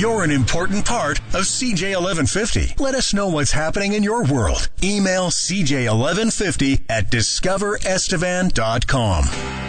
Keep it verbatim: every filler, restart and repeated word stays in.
You're an important part of C J eleven fifty. Let us know what's happening in your world. Email C J eleven fifty at discover estevan dot com.